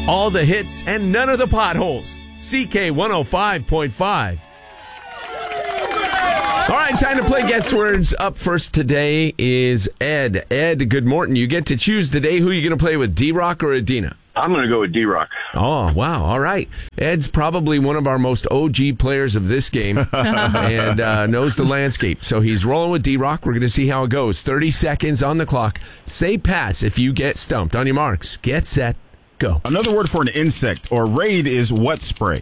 All the hits and none of the potholes. CK 105.5. All right, time to play Guess Words. Up first today is Ed. Ed, good morning. You get to choose today who you're going to play with, D-Rock or Adina. I'm going to go with D-Rock. Oh, wow. All right. Ed's probably one of our most OG players of this game and knows the landscape. So he's rolling with D-Rock. We're going to see how it goes. 30 seconds on the clock. Say pass if you get stumped. On your marks. Get set. Go. Another word for an insect or raid is what spray?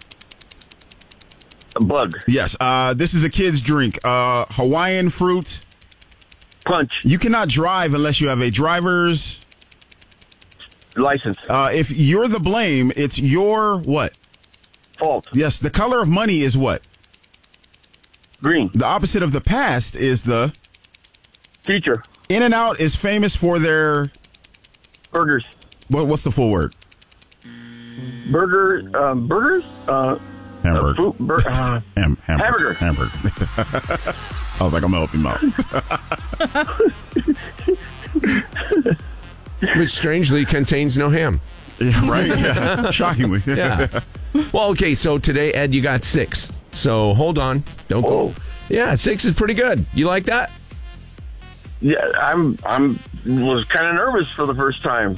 A bug. Yes. This is a kid's drink. Hawaiian fruit. Punch. You cannot drive unless you have a driver's License. If you're the blame, it's your what? Fault. Yes. The color of money is what? Green. The opposite of the past is the Future. In-N-Out is famous for their Burgers. what's the full word? Burgers? Hamburger. Hamburger. Hamburger. I was like, I'm going to help him out. Which strangely contains no ham. Yeah, right? Yeah. Shockingly. Yeah. Well, okay, so today, Ed, you got 6. So hold on. Don't go. Yeah, 6 is pretty good. You like that? Yeah, was kind of nervous for the first time.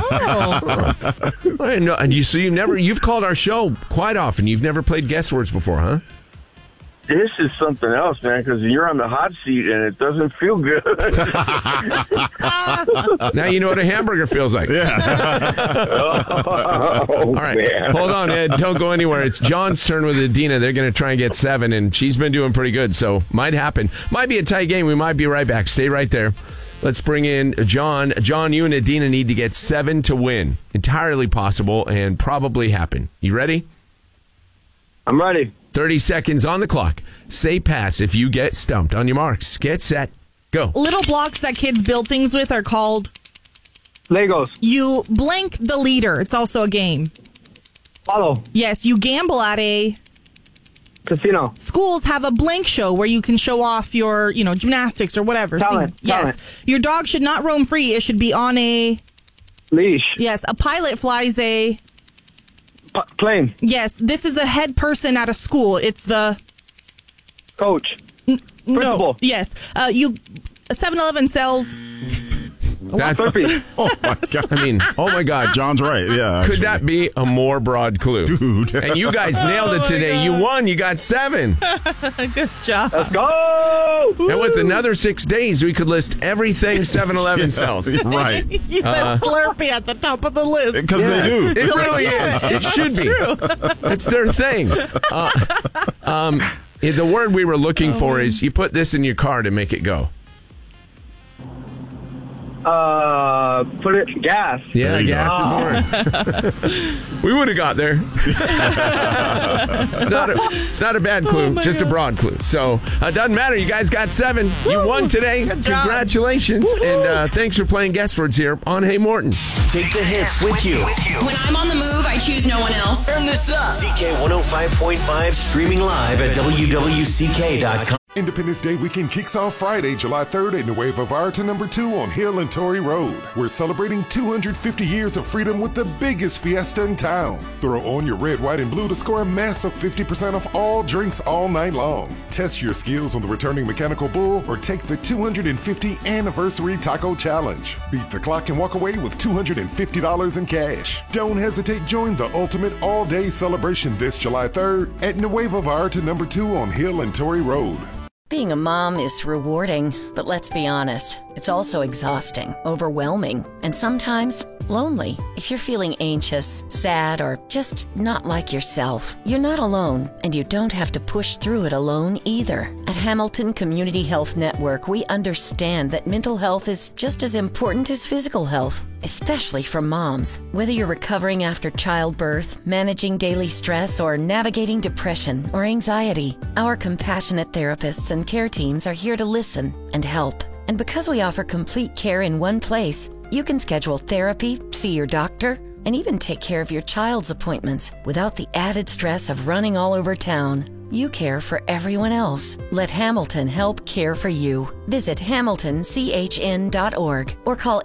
I know, and you've called our show quite often. You've never played Guess Words before, huh? This is something else, man, because you're on the hot seat and it doesn't feel good. Now you know what a hamburger feels like. All right, man. Hold on, Ed. Don't go anywhere. It's John's turn with Adina. They're going to try and get 7, and she's been doing pretty good, so might happen. Might be a tight game. We might be right back. Stay right there. Let's bring in John. John, you and Adina need to get 7 to win. Entirely possible and probably happen. You ready? I'm ready. 30 seconds on the clock. Say pass if you get stumped. On your marks. Get set. Go. Little blocks that kids build things with are called Legos. You blank the leader. It's also a game. Follow. Yes, you gamble at a Casino. Schools have a blank show where you can show off your, gymnastics or whatever. Talent. Yes. Your dog should not roam free. It should be on a Leash. Yes, a pilot flies a Plane. Yes, this is the head person at a school. It's the Coach. Principal. No. Yes. 7-Eleven sells That's, Oh, my God. oh my God. John's right. Yeah. Could that be a more broad clue? Dude. And you guys nailed it today. You won. You got 7. Good job. Let's go! And with another 6 days, we could list everything 7-Eleven sells. Right. You said Slurpee at the top of the list. Because they do. It really is. It should be. It's their thing. The word we were looking for is you put this in your car to make it go. Put it gas. Yeah, gas is the word. We would have got there. It's not a bad clue, just a broad clue. So it doesn't matter. You guys got 7. You won today. Congratulations. And thanks for playing Guess Words here on Hey Morton. Take the hits with you. When I'm on the move, I choose no one else. Turn this up. CK 105.5 streaming live at WWCK.com. Independence Day weekend kicks off Friday, July 3rd at Nuevo Vallarta No. 2 on Hill and Torrey Road. We're celebrating 250 years of freedom with the biggest fiesta in town. Throw on your red, white, and blue to score a massive 50% off all drinks all night long. Test your skills on the returning mechanical bull or take the 250 anniversary taco challenge. Beat the clock and walk away with $250 in cash. Don't hesitate, join the ultimate all-day celebration this July 3rd at Nuevo Vallarta No. 2 on Hill and Torrey Road. Being a mom is rewarding, but let's be honest, it's also exhausting, overwhelming, and sometimes lonely. If you're feeling anxious, sad, or just not like yourself, you're not alone, and you don't have to push through it alone either. At Hamilton Community Health Network, we understand that mental health is just as important as physical health, especially for moms. Whether you're recovering after childbirth, managing daily stress, or navigating depression or anxiety, our compassionate therapists and care teams are here to listen and help. And because we offer complete care in one place, you can schedule therapy, see your doctor, and even take care of your child's appointments without the added stress of running all over town. you care for everyone else. Let Hamilton help care for you. Visit hamiltonchn.org or call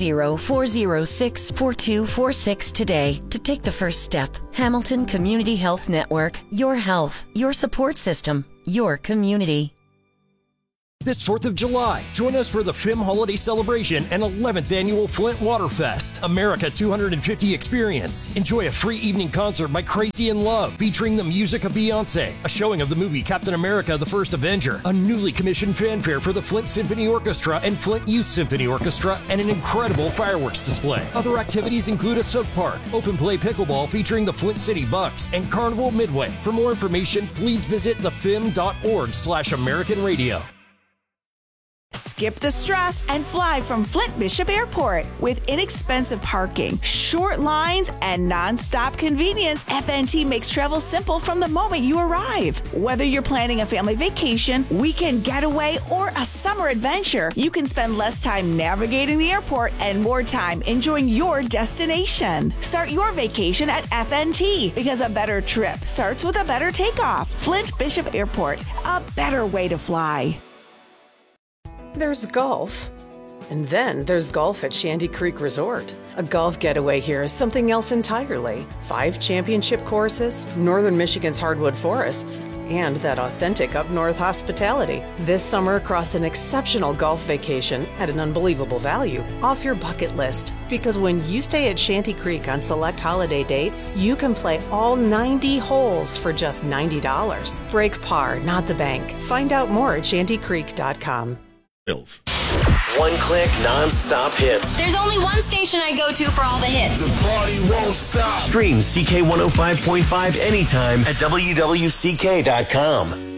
810-406-4246 today to take the first step. Hamilton Community Health Network. Your health, your support system, your community. This 4th of July, join us for the FIM Holiday Celebration and 11th Annual Flint Waterfest, America 250 Experience. Enjoy a free evening concert by Crazy in Love, featuring the music of Beyonce, a showing of the movie Captain America the First Avenger, a newly commissioned fanfare for the Flint Symphony Orchestra and Flint Youth Symphony Orchestra, and an incredible fireworks display. Other activities include a soap park, open play pickleball featuring the Flint City Bucks, and Carnival Midway. For more information, please visit thefim.org/American Radio. Skip the stress and fly from Flint Bishop Airport. With inexpensive parking, short lines, and non-stop convenience, FNT makes travel simple from the moment you arrive. Whether you're planning a family vacation, weekend getaway, or a summer adventure, you can spend less time navigating the airport and more time enjoying your destination. Start your vacation at FNT, because a better trip starts with a better takeoff. Flint Bishop Airport, a better way to fly. There's golf, and then there's golf at Shanty Creek Resort. A golf getaway here is something else entirely. 5 championship courses, northern Michigan's hardwood forests, and that authentic up-north hospitality. This summer, across an exceptional golf vacation at an unbelievable value, off your bucket list. Because when you stay at Shanty Creek on select holiday dates, you can play all 90 holes for just $90. Break par, not the bank. Find out more at shantycreek.com. Bills. One click, non-stop hits. There's only one station I go to for all the hits. The party won't stop. Stream CK105.5 anytime at WWCK.com.